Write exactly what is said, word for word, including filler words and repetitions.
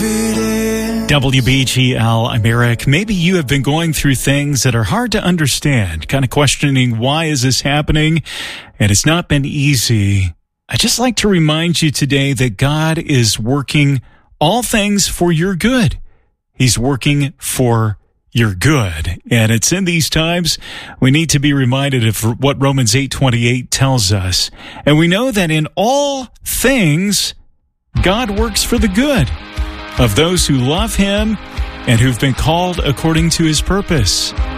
W B G L, I'm Eric. Maybe you have been going through things that are hard to understand, kind of questioning why is this happening, and it's not been easy. I'd just like to remind you today that God is working all things for your good. He's working for your good. And it's in these times we need to be reminded of what Romans eight twenty-eight tells us. And we know that in all things, God works for the good of those who love him and who've been called according to his purpose.